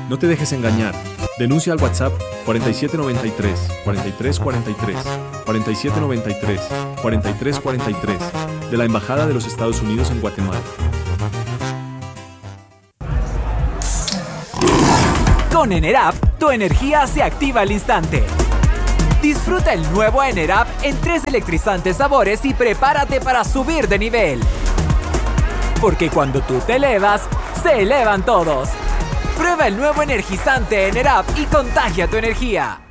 No te dejes engañar. Denuncia al WhatsApp 4793 4343 4793 4343 de la Embajada de los Estados Unidos en Guatemala. Con Enerap, tu energía se activa al instante. Disfruta el nuevo Enerap en 3 electrizantes sabores y prepárate para subir de nivel. Porque cuando tú te elevas, se elevan todos. Prueba el nuevo energizante Enerap y contagia tu energía.